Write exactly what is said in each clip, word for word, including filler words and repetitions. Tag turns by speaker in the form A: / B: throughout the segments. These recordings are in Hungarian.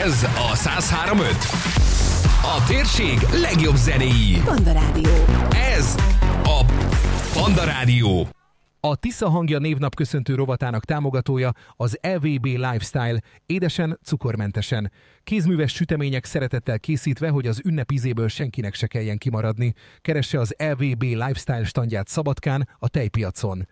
A: Ez a száz három pont öt. A térség legjobb zenéi.
B: Panda Rádió.
A: Ez a Panda Rádió.
C: A Tisza Hangja névnapköszöntő rovatának támogatója az e vé bé Lifestyle, édesen, cukormentesen. Kézműves sütemények szeretettel készítve, hogy az ünnep ízéből senkinek se kelljen kimaradni. Keresse az e vé bé Lifestyle standját Szabadkán, a tejpiacon.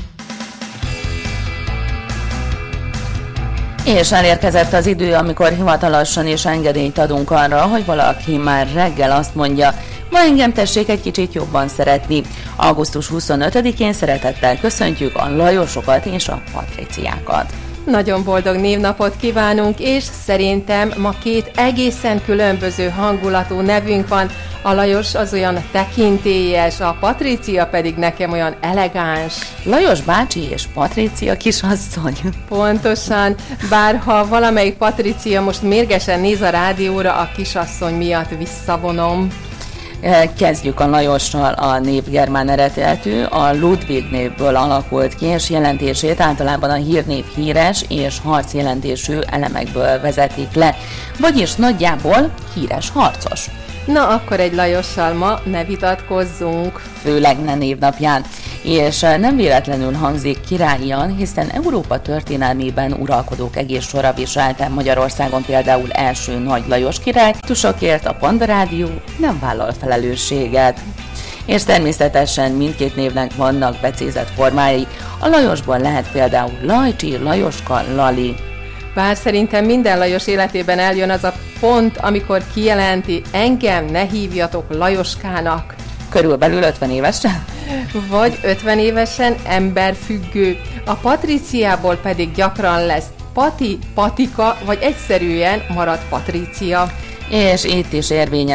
D: És elérkezett az idő, amikor hivatalosan is engedélyt adunk arra, hogy valaki már reggel azt mondja, ma engem tessék egy kicsit jobban szeretni. augusztus huszonötödikén szeretettel köszöntjük a Lajosokat és a Patriciákat.
E: Nagyon boldog névnapot kívánunk, és szerintem ma két egészen különböző hangulatú nevünk van. A Lajos az olyan tekintélyes, a Patricia pedig nekem olyan elegáns.
D: Lajos bácsi és Patricia kisasszony.
E: Pontosan, bár ha valamelyik Patricia most mérgesen néz a rádióra, a kisasszony miatt visszavonom.
D: Kezdjük a Lajossal. A név germán eredetű, a Ludwig névből alakult ki, és jelentését általában a hírnév híres és harc jelentésű elemekből vezetik le, vagyis nagyjából híres harcos.
E: Na, akkor egy Lajossal ma ne vitatkozzunk.
D: Főleg ne névnapján. És nem véletlenül hangzik királyian, hiszen Európa történelmében uralkodók egész sora viselte, Magyarországon például első Nagy Lajos király, tusokért a Panda Rádió nem vállal felelősséget. És természetesen mindkét névnek vannak becézett formái. A Lajosban lehet például Lajcsi, Lajoska, Lali.
E: Bár szerintem minden Lajos életében eljön az a pont, amikor kijelenti, engem ne hívjatok Lajoskának.
D: Körülbelül ötven évesen?
E: Vagy ötven évesen emberfüggő. A Patriciából pedig gyakran lesz Pati, Patika, vagy egyszerűen marad Patricia.
D: És itt is érvényes